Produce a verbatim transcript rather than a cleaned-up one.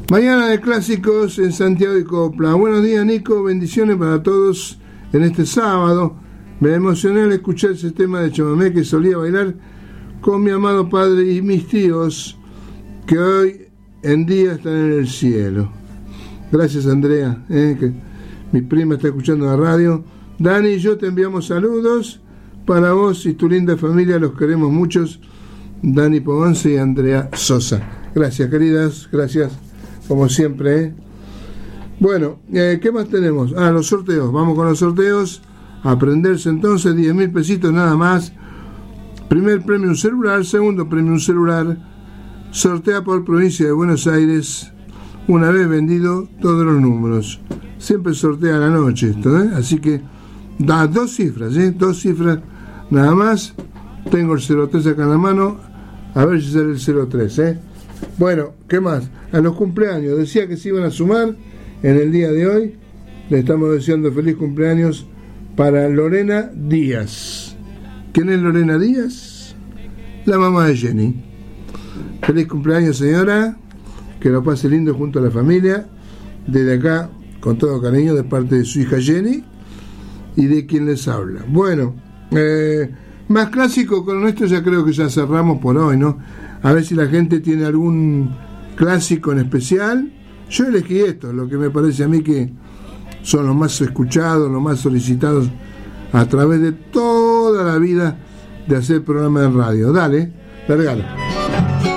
Mañana de clásicos en Santiago de Copla. Buenos días, Nico, bendiciones para todos en este sábado. Me emocioné al escuchar ese tema de chamamé que solía bailar con mi amado padre y mis tíos, que hoy en día están en el cielo. Gracias, Andrea, eh, que mi prima está escuchando la radio. Dani y yo te enviamos saludos para vos y tu linda familia, los queremos muchos. Dani Pogonce y Andrea Sosa. Gracias, queridas, gracias, como siempre. ¿eh? Bueno, eh, ¿qué más tenemos? Ah, los sorteos. Vamos con los sorteos. Aprenderse entonces, diez mil pesitos nada más. Primer premio un celular, segundo premio un celular. Sortea por provincia de Buenos Aires. Una vez vendido todos los números. Siempre sortea a la noche esto, ¿eh? Así que da dos cifras, ¿eh? Dos cifras nada más. Tengo el cero tres acá en la mano. A ver si sale el cero tres, ¿eh? Bueno, ¿qué más? A los cumpleaños. Decía que se iban a sumar en el día de hoy. Le estamos deseando feliz cumpleaños para Lorena Díaz. ¿Quién es Lorena Díaz? La mamá de Jenny. Feliz cumpleaños, señora. Que lo pase lindo junto a la familia. Desde acá, con todo cariño, de parte de su hija Jenny y de quien les habla. Bueno, eh, más clásico, con esto ya creo que ya cerramos por hoy, ¿no? A ver si la gente tiene algún clásico en especial. Yo elegí esto, lo que me parece a mí que son los más escuchados, los más solicitados a través de toda la vida de hacer programa de radio. Dale, largalo.